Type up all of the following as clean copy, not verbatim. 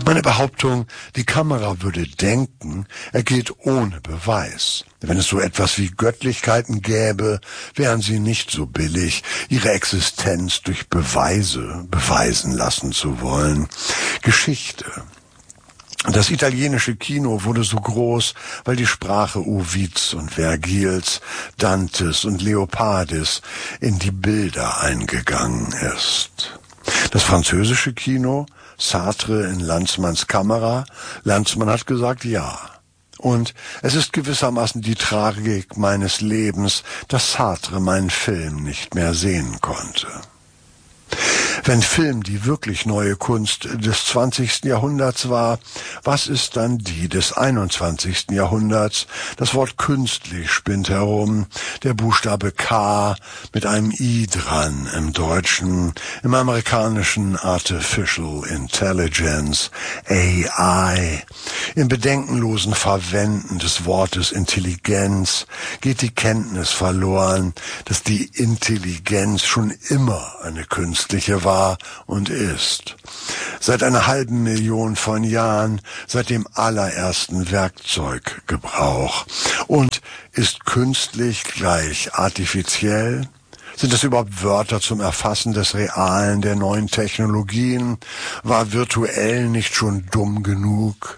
Meine Behauptung, die Kamera würde denken, ergeht ohne Beweis. Wenn es so etwas wie Göttlichkeiten gäbe, wären sie nicht so billig, ihre Existenz durch Beweise beweisen lassen zu wollen. Geschichte. Das italienische Kino wurde so groß, weil die Sprache Ovids und Vergils, Dantes und Leopardis in die Bilder eingegangen ist. Das französische Kino, Sartre in Lanzmanns Kamera, Lanzmann hat gesagt ja. Und es ist gewissermaßen die Tragik meines Lebens, dass Sartre meinen Film nicht mehr sehen konnte. Wenn Film die wirklich neue Kunst des 20. Jahrhunderts war, was ist dann die des 21. Jahrhunderts? Das Wort künstlich spinnt herum, der Buchstabe K mit einem I dran im Deutschen, im amerikanischen Artificial Intelligence, AI. Im bedenkenlosen Verwenden des Wortes Intelligenz geht die Kenntnis verloren, dass die Intelligenz schon immer eine künstliche war und ist. Seit einer halben Million von Jahren, seit dem allerersten Werkzeuggebrauch. Und ist künstlich gleich artifiziell? Sind es überhaupt Wörter zum Erfassen des Realen der neuen Technologien? War virtuell nicht schon dumm genug?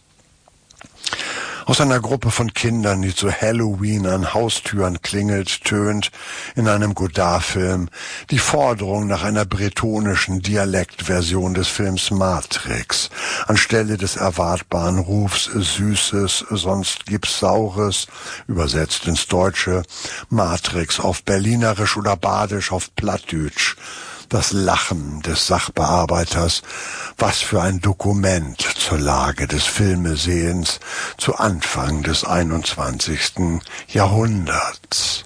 Aus einer Gruppe von Kindern, die zu Halloween an Haustüren klingelt, tönt in einem Godard-Film die Forderung nach einer bretonischen Dialektversion des Films Matrix. Anstelle des erwartbaren Rufs Süßes, sonst gibt's Saures, übersetzt ins Deutsche, Matrix auf Berlinerisch oder Badisch auf Plattdütsch. Das Lachen des Sachbearbeiters, was für ein Dokument zur Lage des Filmesehens zu Anfang des 21. Jahrhunderts.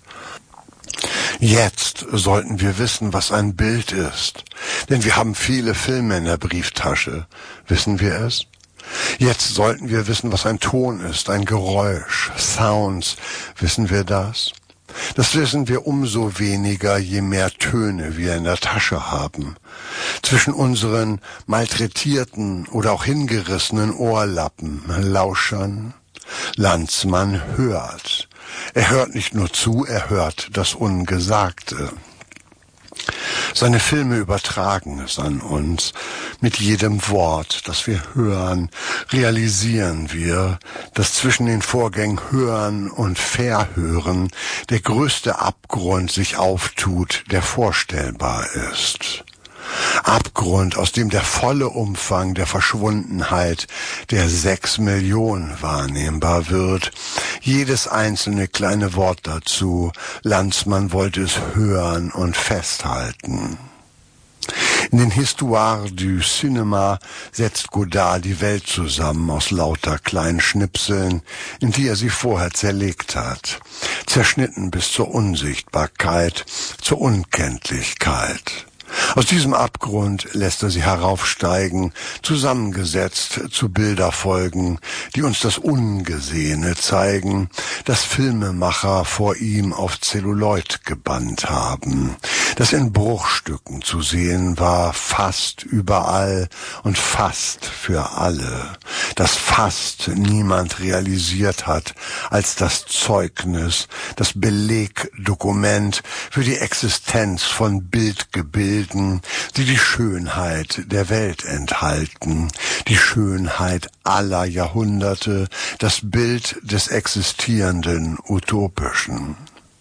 Jetzt sollten wir wissen, was ein Bild ist, denn wir haben viele Filme in der Brieftasche. Wissen wir es? Jetzt sollten wir wissen, was ein Ton ist, ein Geräusch, Sounds. Wissen wir das? Das wissen wir umso weniger, je mehr Töne wir in der Tasche haben. Zwischen unseren malträtierten oder auch hingerissenen Ohrlappen lauschern. Lanzmann hört. Er hört nicht nur zu, er hört das Ungesagte. Seine Filme übertragen es an uns. Mit jedem Wort, das wir hören, realisieren wir, dass zwischen den Vorgängen Hören und Verhören der größte Abgrund sich auftut, der vorstellbar ist. Abgrund, aus dem der volle Umfang der Verschwundenheit der 6 Millionen wahrnehmbar wird. Jedes einzelne kleine Wort dazu. Lanzmann wollte es hören und festhalten. In den Histoires du Cinéma setzt Godard die Welt zusammen aus lauter kleinen Schnipseln, in die er sie vorher zerlegt hat. Zerschnitten bis zur Unsichtbarkeit, zur Unkenntlichkeit. Aus diesem Abgrund lässt er sie heraufsteigen, zusammengesetzt zu Bilderfolgen, die uns das Ungesehene zeigen, das Filmemacher vor ihm auf Zelluloid gebannt haben, das in Bruchstücken zu sehen war, fast überall und fast für alle, das fast niemand realisiert hat als das Zeugnis, das Belegdokument für die Existenz von Bildgebilden, die die Schönheit der Welt enthalten, die Schönheit aller Jahrhunderte, das Bild des existierenden Utopischen.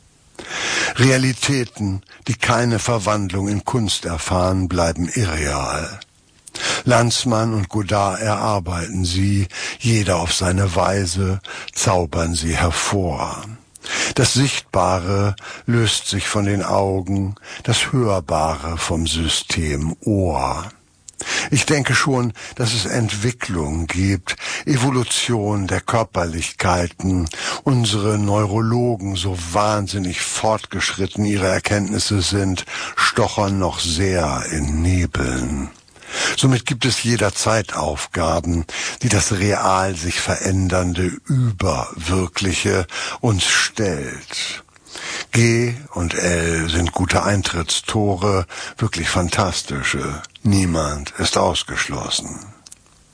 Realitäten, die keine Verwandlung in Kunst erfahren, bleiben irreal. Lanzmann und Godard erarbeiten sie, jeder auf seine Weise, zaubern sie hervor. Das Sichtbare löst sich von den Augen, das Hörbare vom System Ohr. Ich denke schon, dass es Entwicklung gibt, Evolution der Körperlichkeiten. Unsere Neurologen, so wahnsinnig fortgeschritten ihre Erkenntnisse sind, stochern noch sehr in Nebeln. Somit gibt es jederzeit Aufgaben, die das real sich verändernde Überwirkliche uns stellt. G und L sind gute Eintrittstore, wirklich fantastische. Niemand ist ausgeschlossen.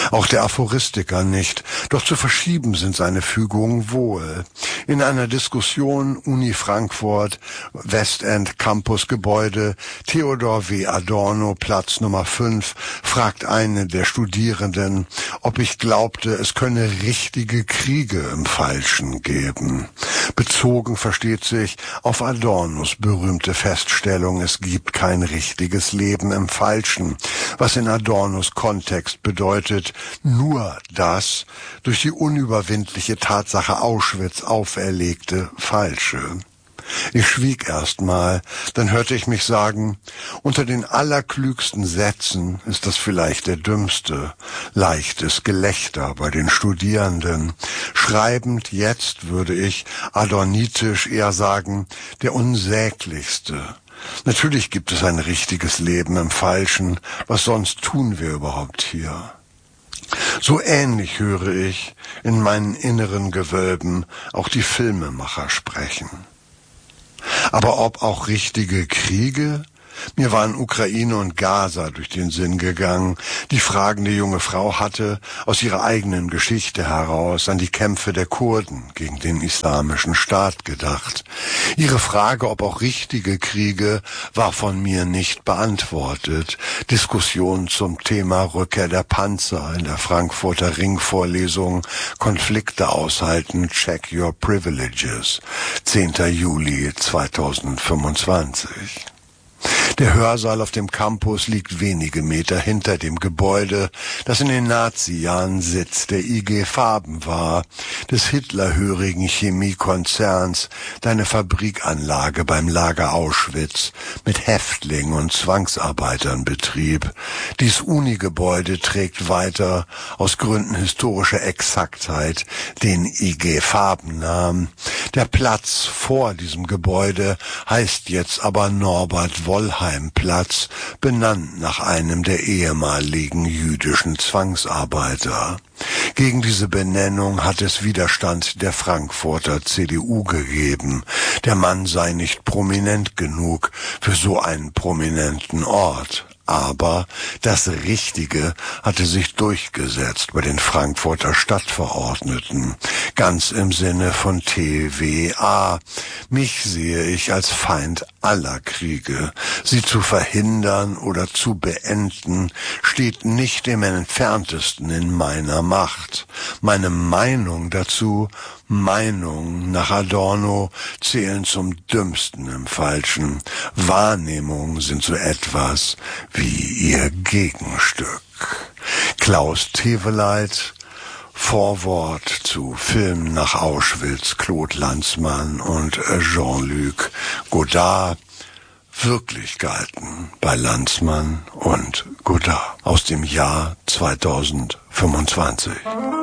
Auch der Aphoristiker nicht, doch zu verschieben sind seine Fügungen wohl. In einer Diskussion Uni Frankfurt, Westend Campusgebäude, Theodor W. Adorno, Platz Nummer 5, fragt eine der Studierenden, ob ich glaubte, es könne richtige Kriege im Falschen geben. Bezogen versteht sich auf Adornos berühmte Feststellung, es gibt kein richtiges Leben im Falschen, was in Adornos Kontext bedeutet, nur das durch die unüberwindliche Tatsache Auschwitz auferlegte Falsche. Ich schwieg erstmal, dann hörte ich mich sagen, unter den allerklügsten Sätzen ist das vielleicht der dümmste, leichtes Gelächter bei den Studierenden. Schreibend jetzt würde ich adornitisch eher sagen, der unsäglichste. Natürlich gibt es ein richtiges Leben im Falschen, was sonst tun wir überhaupt hier? So ähnlich höre ich in meinen inneren Gewölben auch die Filmemacher sprechen. Aber ob auch richtige Kriege? Mir waren Ukraine und Gaza durch den Sinn gegangen. Die fragende junge Frau hatte aus ihrer eigenen Geschichte heraus an die Kämpfe der Kurden gegen den Islamischen Staat gedacht. Ihre Frage, ob auch richtige Kriege, war von mir nicht beantwortet. Diskussion zum Thema Rückkehr der Panzer in der Frankfurter Ringvorlesung, Konflikte aushalten, check your privileges, 10. Juli 2025. Der Hörsaal auf dem Campus liegt wenige Meter hinter dem Gebäude, das in den Nazi-Jahren Sitz der IG Farben war, des hitlerhörigen Chemiekonzerns, der eine Fabrikanlage beim Lager Auschwitz mit Häftlingen und Zwangsarbeitern betrieb. Dies Uni-Gebäude trägt weiter, aus Gründen historischer Exaktheit, den IG Farbennamen. Der Platz vor diesem Gebäude heißt jetzt aber Norbert-Wollheim-Platz, benannt nach einem der ehemaligen jüdischen Zwangsarbeiter. Gegen diese Benennung hat es Widerstand der Frankfurter CDU gegeben. Der Mann sei nicht prominent genug für so einen prominenten Ort. Aber das Richtige hatte sich durchgesetzt bei den Frankfurter Stadtverordneten, ganz im Sinne von TWA. Mich sehe ich als Feind aller Kriege. Sie zu verhindern oder zu beenden, steht nicht im Entferntesten in meiner Macht. Meine Meinung dazu, Meinungen nach Adorno, zählen zum Dümmsten im Falschen. Wahrnehmungen sind so etwas wie ihr Gegenstück. Klaus Teweleit, Vorwort zu Filmen nach Auschwitz, Claude Lanzmann und Jean-Luc Godard, Wirklichkeiten bei Lanzmann und Godard aus dem Jahr 2025.